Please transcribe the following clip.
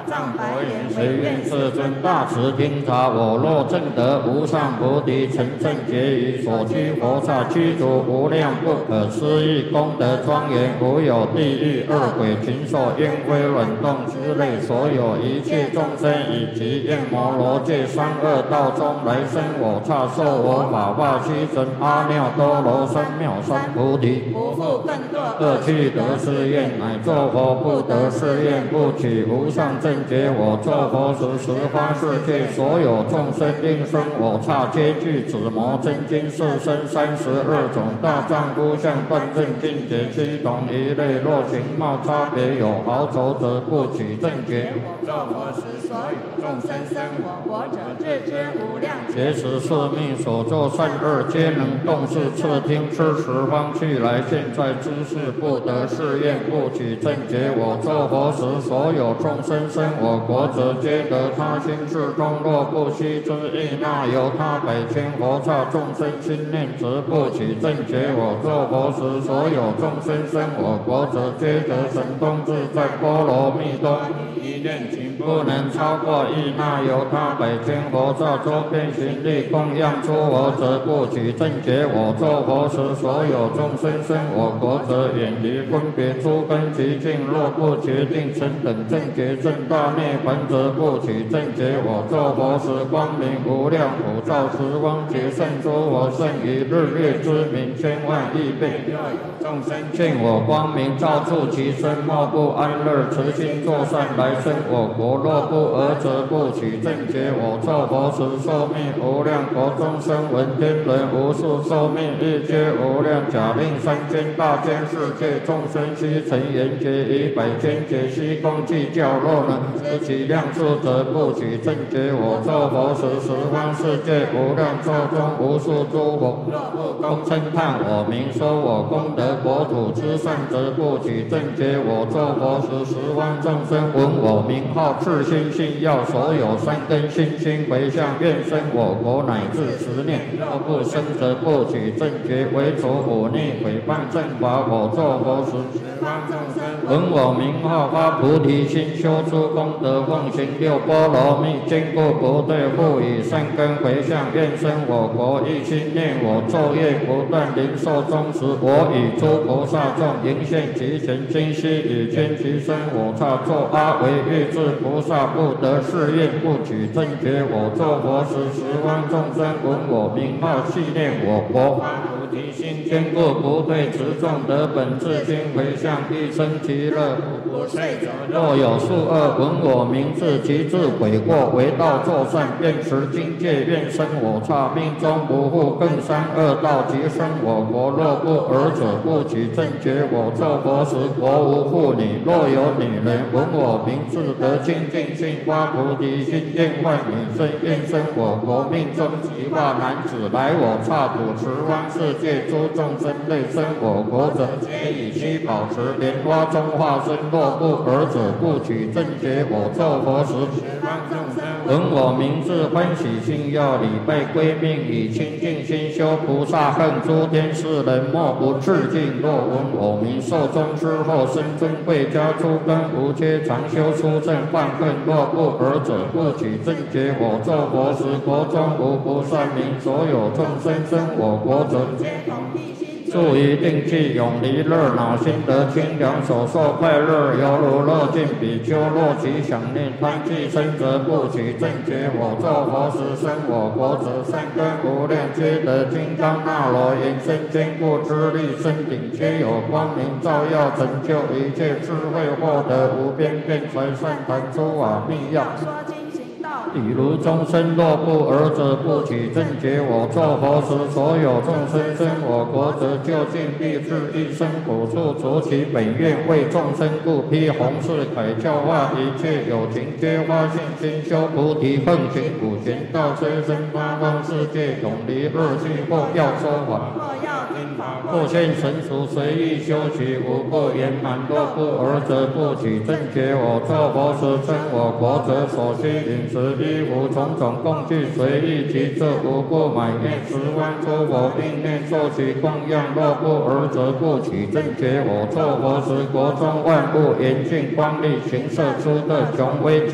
丈白莲唯愿世尊大慈听察，我若证得无上菩提，成正觉于所居佛刹，具足无量不可思议功德庄严，无有地狱恶鬼禽兽阴灰卵动之类，所有一切众生以及焰摩罗界三恶道中来生我刹，受我法化须尊阿耨多罗三藐三菩提， 不复更堕恶趣得是愿，乃作佛不得是愿，不取无上正觉。我作佛时，十方世界所有众生应生我刹，皆具紫摩真经四身32种大丈夫相，断正境界7种一类。若形貌差别有毫肘者，不取正觉。 作佛时，所有众生生我国者，自知无量劫时是命所作善恶，皆能动视次听吃十方去来。现在知是不得是愿，不取正觉。我作佛时，所有众生生我国者，皆得他心事中。若不悉知意，那由他百千佛刹众生心念，则不取正觉。我作佛时，所有众生生我国者，皆得神通自在波罗蜜多一念情，不能超过意。那由他百千佛刹周遍行力供养出我者，不取正觉。我作佛时，所有众生生我国者，远离分别诸根极境。若不决定成等正觉正大涅槃者，不取正觉。我作佛时，光明无量普照十方劫，胜诸佛胜于日月之明千万亿倍。众生见我光明照触其身，莫不安乐，慈心作善来生我国。若不尔者，不取正觉。我作佛时，寿命无量国中生闻天人无数，寿命亦皆无量。假令3000大千世界众生悉成圆觉，以百千劫悉共计较，若能知其量数者，不取正觉。我作佛时，十方世界无量寿中无数诸佛，若不共称叹我名，说我功德国土之善者，不取正觉。我作佛时，十方众生闻我名号，自心信要，所有善根信心回向，愿生我国乃至10年。若不生则不取正觉。为除忤逆毁谤正法，我作佛时，十方众生闻我名号，发菩提心，修诸功德，奉行6波罗蜜，坚固不退，复以善根回向，愿生我国。一心念我，昼夜不断，临寿终时，我与诸菩萨众迎现其前，今夕以见其身我刹，作阿惟越致菩萨，不得是愿，不取正觉。我作佛时，十方众生闻我名号，系念我国。菩提心坚固不退，持众得本自心回向，一生其乐不睡者。若有数恶闻我名字，即自悔过，为道作善，愿持经戒，愿生我刹，命中不复更三恶道，即生我国。若不尔者，不取正觉。我作佛时，国无妇女，若有女人闻我名字，得清净心，发菩提心，愿换女身，愿生我国。命中即化男子，来我刹土，十方世界诸众生类生我国者，皆以七宝池莲花中化身。若不尔者，不取正觉。我作佛时，十方众生闻我名字，欢喜心要，礼拜归命，以清净心修菩萨恨，诸天世人莫不致敬。若闻我名，寿终之后生尊贵家，诸根无缺，常修出正犯恨。若不尔者，不取正觉。我作佛时，国中无不善民，所有众生生我国者，住于定气，永离热恼，心得清凉，所受快乐，犹如乐尽比丘。若其想念贪气生则，不取正觉。我作佛时，生我国者，善根无量，皆得金刚那罗延伸坚固之力，身顶皆有光明照耀，成就一切智慧，获得无边辩才善谈诸法密要。比如众生若不尔者，不取正觉。我作佛时，所有众生生我国者，究竟必至一生苦处，除其本愿，为众生故，披弘誓铠，教化一切有情，皆发信心，修菩提，奉行普贤道，催生八方世界，永离恶趣。或要说法，或现成熟，随意修习，无不圆满。若不尔者，不取正觉。我作佛时，生我国者，所需饮食衣服种种供具，随意其色，无不满愿。十方诸佛应念受其供养。若不尔者，不取正觉。我作佛时，国中万物严净光丽，形色出的雄威。